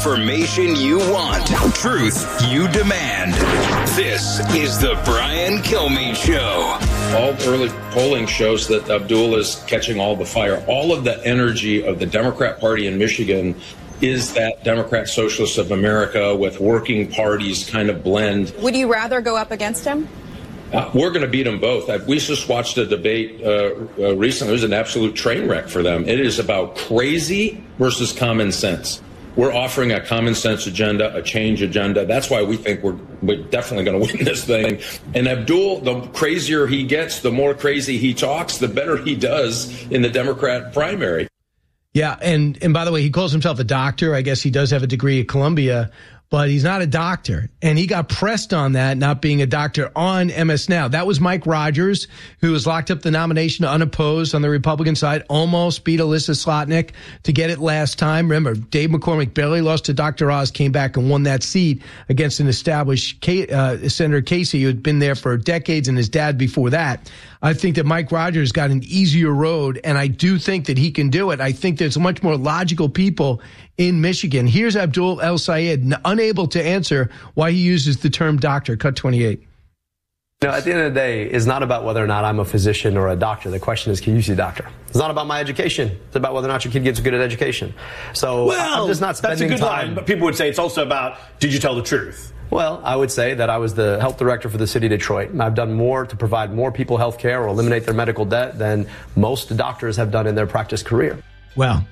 Information you want. Truth you demand. This is the Brian Kilmeade Show. All early polling shows that Abdul is catching all the fire. All of the energy of the Democrat Party in Michigan is that Democrat Socialists of America with working parties kind of blend. Would you rather go up against him? We're going to beat them both. We just watched a debate recently. It was an absolute train wreck for them. It is about crazy versus common sense. We're offering a common sense agenda, a change agenda. That's why we think we're definitely going to win this thing. And Abdul, the crazier he gets, the more crazy he talks, the better he does in the Democrat primary. Yeah, and by the way, he calls himself a doctor. I guess he does have a degree at Columbia, but he's not a doctor. And he got pressed on that, not being a doctor, on MS Now. That was Mike Rogers, who was locked up the nomination unopposed on the Republican side, almost beat Alyssa Slotnick to get it last time. Remember, Dave McCormick barely lost to Dr. Oz, came back and won that seat against an established Senator Casey, who had been there for decades, and his dad before that. I think that Mike Rogers got an easier road, and I do think that he can do it. I think there's much more logical people in Michigan. Here's Abdul El-Sayed, unable to answer why he uses the term doctor. Cut 28. At the end of the day, it's not about whether or not I'm a physician or a doctor. The question is, can you see a doctor? It's not about my education. It's about whether or not your kid gets a good education. So I'm just not spending that's a good time. line, but people would say it's also about, did you tell the truth? Well, I would say that I was the health director for the city of Detroit. I've done more to provide more people health care or eliminate their medical debt than most doctors have done in their practice career. Well,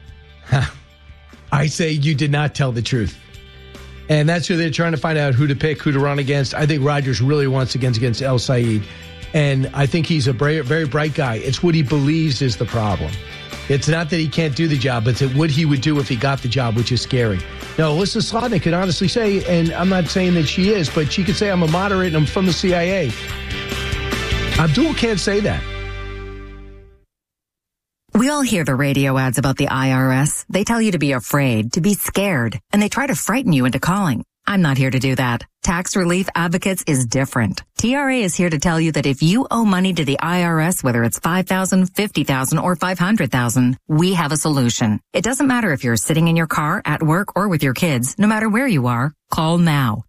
I say you did not tell the truth. And that's who they're trying to find out who to pick, who to run against. I think Rogers really wants against El-Sayed. And I think he's a very bright guy. It's what he believes is the problem. It's not that he can't do the job, it's what he would do if he got the job, which is scary. Now, Alyssa Slotnick could honestly say, and I'm not saying that she is, but she could say, I'm a moderate and I'm from the CIA. Abdul can't say that. We all hear the radio ads about the IRS. They tell you to be afraid, to be scared, and they try to frighten you into calling. I'm not here to do that. Tax Relief Advocates is different. TRA is here to tell you that if you owe money to the IRS, whether it's $5,000, $50,000, or $500,000, we have a solution. It doesn't matter if you're sitting in your car, at work, or with your kids. No matter where you are, call now.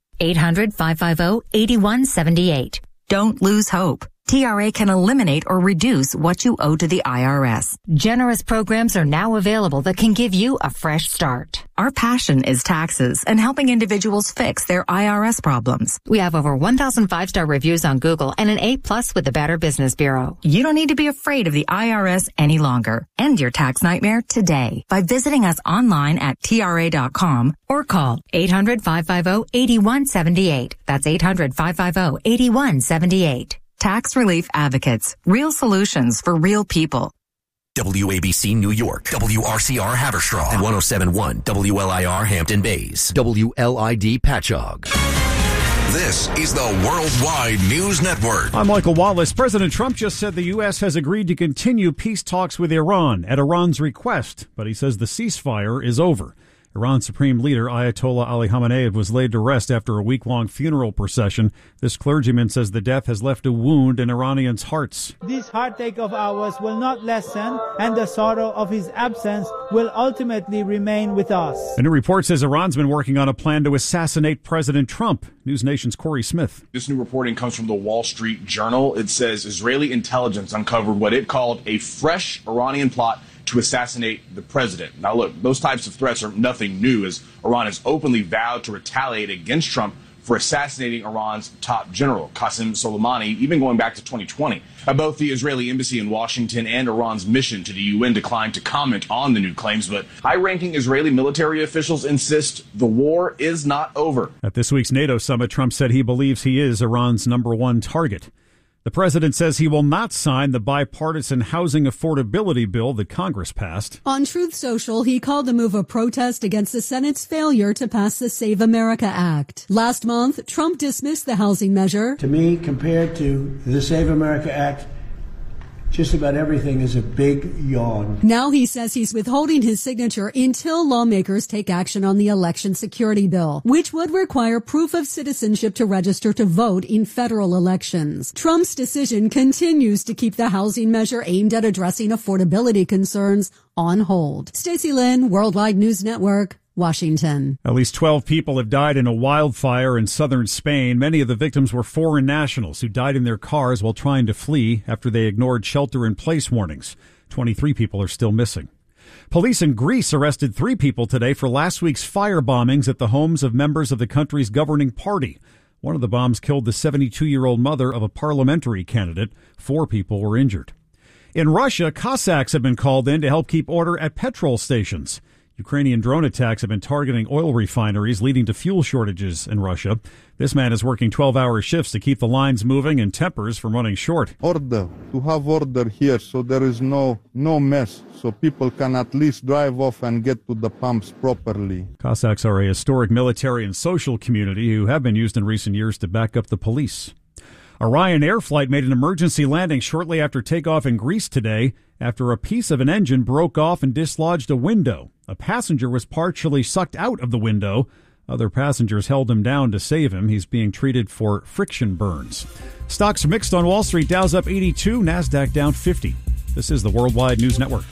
800-550-8178. Don't lose hope. TRA can eliminate or reduce what you owe to the IRS. Generous programs are now available that can give you a fresh start. Our passion is taxes and helping individuals fix their IRS problems. We have over 1,000 5-star reviews on Google and an A+ with the Better Business Bureau. You don't need to be afraid of the IRS any longer. End your tax nightmare today by visiting us online at TRA.com or call 800-550-8178. That's 800-550-8178. Tax Relief Advocates. Real solutions for real people. WABC New York, WRCR Haverstraw, and 107.1 WLIR Hampton Bays, WLID Patchogue. This is the Worldwide News Network. I'm Michael Wallace. President Trump just said the U.S. has agreed to continue peace talks with Iran at Iran's request, but he says the ceasefire is over. Iran's supreme leader, Ayatollah Ali Khamenei, was laid to rest after a week-long funeral procession. This clergyman says the death has left a wound in Iranians' hearts. This heartache of ours will not lessen, and the sorrow of his absence will ultimately remain with us. A new report says Iran's been working on a plan to assassinate President Trump. News Nation's Corey Smith. This new reporting comes from the Wall Street Journal. It says Israeli intelligence uncovered what it called a fresh Iranian plot to assassinate the president. Now, look, those types of threats are nothing new, as Iran has openly vowed to retaliate against Trump for assassinating Iran's top general, Qasem Soleimani, even going back to 2020. Both the Israeli embassy in Washington and Iran's mission to the UN declined to comment on the new claims, but high-ranking Israeli military officials insist the war is not over. At this week's NATO summit, Trump said he believes he is Iran's #1 target. The president says he will not sign the bipartisan housing affordability bill that Congress passed. On Truth Social, he called the move a protest against the Senate's failure to pass the Save America Act. Last month, Trump dismissed the housing measure. To me, compared to the Save America Act, just about everything is a big yawn. Now he says he's withholding his signature until lawmakers take action on the election security bill, which would require proof of citizenship to register to vote in federal elections. Trump's decision continues to keep the housing measure aimed at addressing affordability concerns on hold. Stacey Lynn, Worldwide News Network, Washington. At least 12 people have died in a wildfire in southern Spain. Many of the victims were foreign nationals who died in their cars while trying to flee after they ignored shelter-in-place warnings. 23 people are still missing. Police in Greece arrested 3 people today for last week's fire bombings at the homes of members of the country's governing party. One of the bombs killed the 72-year-old mother of a parliamentary candidate. 4 people were injured. In Russia, Cossacks have been called in to help keep order at petrol stations. Ukrainian drone attacks have been targeting oil refineries, leading to fuel shortages in Russia. This man is working 12-hour shifts to keep the lines moving and tempers from running short. Order, to have order here so there is no mess, so people can at least drive off and get to the pumps properly. Cossacks are a historic military and social community who have been used in recent years to back up the police. A Ryanair flight made an emergency landing shortly after takeoff in Greece today after a piece of an engine broke off and dislodged a window. A passenger was partially sucked out of the window. Other passengers held him down to save him. He's being treated for friction burns. Stocks mixed on Wall Street. Dow's up 82, NASDAQ down 50. This is the Worldwide News Network.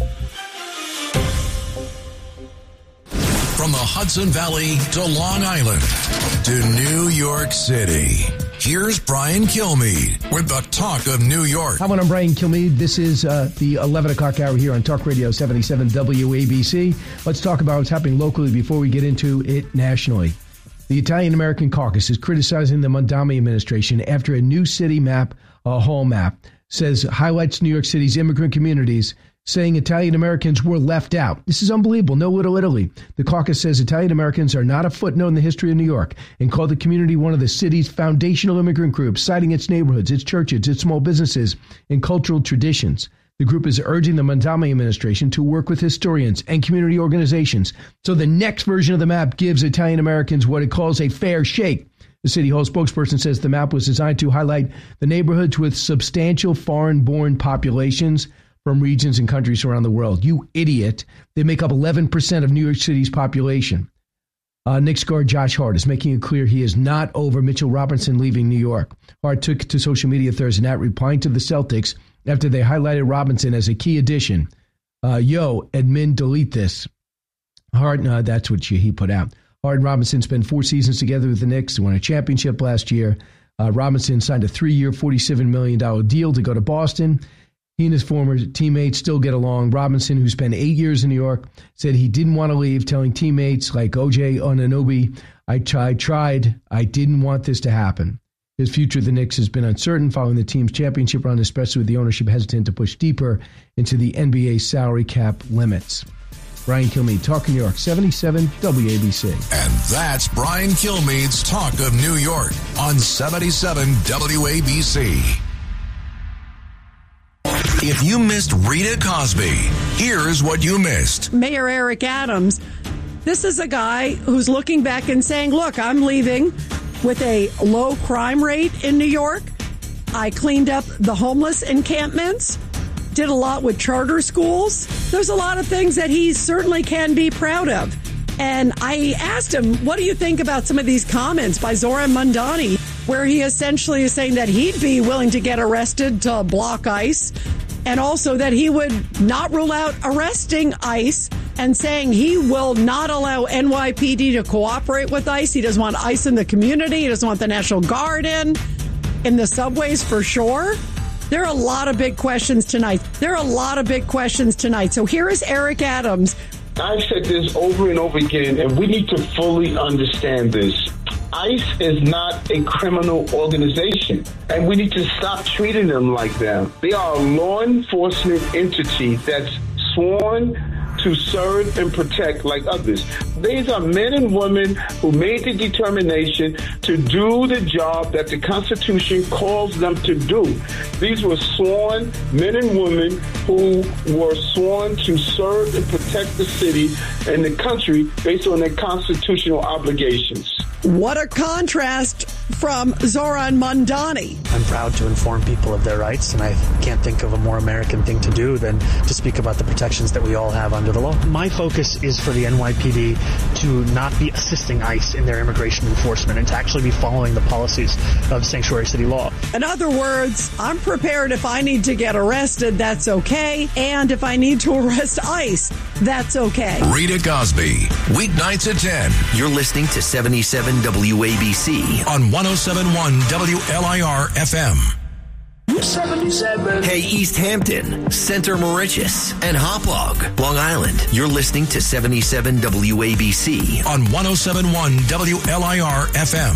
From the Hudson Valley to Long Island to New York City, here's Brian Kilmeade with the Talk of New York. Hi, I'm Brian Kilmeade. This is the 11 o'clock hour here on Talk Radio 77 WABC. Let's talk about what's happening locally before we get into it nationally. The Italian-American Caucus is criticizing the Mondami administration after a new city map, a hall map, says highlights New York City's immigrant communities, saying Italian-Americans were left out. This is unbelievable. No Little Italy. The caucus says Italian-Americans are not a footnote in the history of New York and called the community one of the city's foundational immigrant groups, citing its neighborhoods, its churches, its small businesses, and cultural traditions. The group is urging the Mondami administration to work with historians and community organizations so the next version of the map gives Italian-Americans what it calls a fair shake. The City Hall spokesperson says the map was designed to highlight the neighborhoods with substantial foreign-born populations from regions and countries around the world. You idiot. They make up 11% of New York City's population. Knicks guard Josh Hart is making it clear he is not over Mitchell Robinson leaving New York. Hart took to social media Thursday night, replying to the Celtics after they highlighted Robinson as a key addition. Admin, delete this. Hart, that's what he put out. Hart and Robinson spent 4 seasons together with the Knicks, won a championship last year. Robinson signed a 3-year, $47 million deal to go to Boston. He and his former teammates still get along. Robinson, who spent 8 years in New York, said he didn't want to leave, telling teammates like OJ Anunoby, I tried. I didn't want this to happen. His future at the Knicks has been uncertain following the team's championship run, especially with the ownership hesitant to push deeper into the NBA salary cap limits. Brian Kilmeade, Talk of New York, 77 WABC. And that's Brian Kilmeade's Talk of New York on 77 WABC. If you missed Rita Cosby, here's what you missed. Mayor Eric Adams, this is a guy who's looking back and saying, look, I'm leaving with a low crime rate in New York. I cleaned up the homeless encampments, did a lot with charter schools. There's a lot of things that he certainly can be proud of. And I asked him, what do you think about some of these comments by Zoran Mondani, where he essentially is saying that he'd be willing to get arrested to block ICE, and also that he would not rule out arresting ICE, and saying he will not allow NYPD to cooperate with ICE. He doesn't want ICE in the community. He doesn't want the National Guard in the subways for sure. There are a lot of big questions tonight. So here is Eric Adams. I've said this over and over again, and we need to fully understand this. ICE is not a criminal organization, and we need to stop treating them like that. They are a law enforcement entity that's sworn to serve and protect like others. These are men and women who made the determination to do the job that the Constitution calls them to do. These were sworn men and women who were sworn to serve and protect the city and the country based on their constitutional obligations. What a contrast from Zoran Mondani. I'm proud to inform people of their rights, and I can't think of a more American thing to do than to speak about the protections that we all have under the law. My focus is for the NYPD to not be assisting ICE in their immigration enforcement and to actually be following the policies of sanctuary city law. In other words, I'm prepared if I need to get arrested, that's okay. And if I need to arrest ICE, that's okay. Rita Cosby, weeknights at 10. You're listening to 77 WABC on 107.1 WLIR FM. 77. Hey, East Hampton, Center Moriches, and Hauppauge, Long Island. You're listening to 77 WABC on 107.1 WLIR FM.